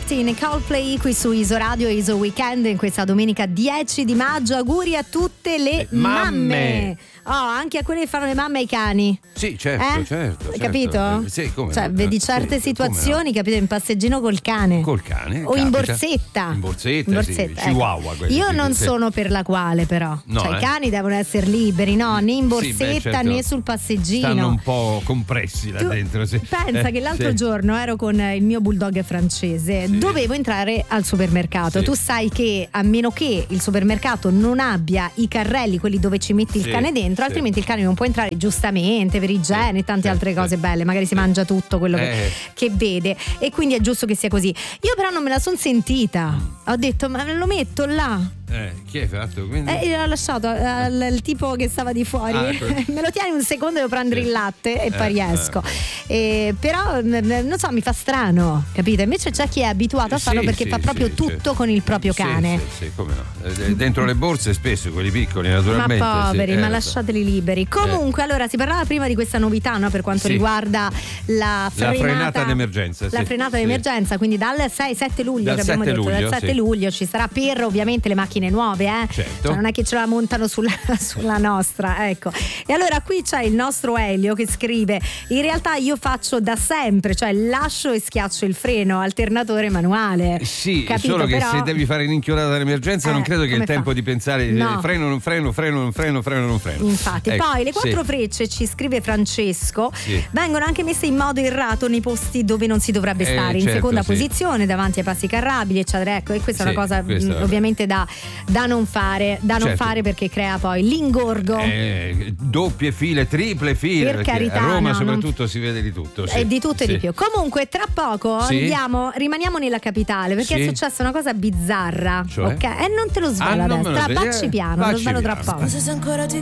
Martin e Coldplay qui su Iso Radio e Iso Weekend in questa domenica 10 di maggio. Auguri a tutte le mamme. Anche a quelle che fanno le mamme ai cani. Sì, certo, certo. Capito? Sì, come cioè, no? vedi certe situazioni, no? Capito? In passeggino col cane. Col cane. O capita. in borsetta. In borsetta, sì. Ecco. Chihuahua. Io non sono per la quale, però. No, cioè, i cani devono essere liberi, no? Né in borsetta certo. né sul passeggino. Stanno un po' compressi là dentro. Sì. Pensa che l'altro giorno ero con il mio bulldog francese, dovevo entrare al supermercato. Sì. Tu sai che a meno che il supermercato non abbia i carrelli, quelli dove ci metti il cane dentro, altrimenti il cane non può entrare, giustamente, per igiene e tante altre cose belle. Magari si mangia tutto quello che vede, e quindi è giusto che sia così. Io però non me la son sentita. Ho detto, ma me lo metto là. Chi hai fatto? Quindi? L'ho lasciato al tipo che stava di fuori. Me lo tieni un secondo, devo prendere il latte e poi riesco. Però non so, mi fa strano, capito? Invece c'è chi è abituato a farlo perché fa proprio tutto con il proprio cane. Sì, come no. Dentro le borse spesso, quelli piccoli, naturalmente. Ma poveri, ma lasciateli liberi. Comunque, allora si parlava prima di questa novità, no? Per quanto riguarda la frenata d'emergenza. La frenata d'emergenza, quindi dal 6-7 luglio, che abbiamo detto, dal 7 luglio ci sarà per ovviamente le macchine nuove, certo. Cioè non è che ce la montano sulla nostra, ecco. E allora qui c'è il nostro Elio che scrive: in realtà io faccio da sempre, cioè lascio e schiaccio il freno, alternatore manuale. Sì, capito? solo che però, se devi fare l'inchiodata d'emergenza non credo che il tempo di pensare freno, non freno. Infatti, poi le 4 frecce, ci scrive Francesco, vengono anche messe in modo errato nei posti dove non si dovrebbe stare, in seconda posizione, davanti ai passi carrabili, eccetera. Ecco, e questa è una cosa ovviamente da non fare, non fare, perché crea poi l'ingorgo. Doppie file, triple file, per carità, a Roma soprattutto si vede di tutto. E di tutto e di più. Comunque tra poco rimaniamo nella capitale, perché è successa una cosa bizzarra, ok? E non te lo svelo adesso, vacci piano, lo svelo tra poco. Non so se ancora ti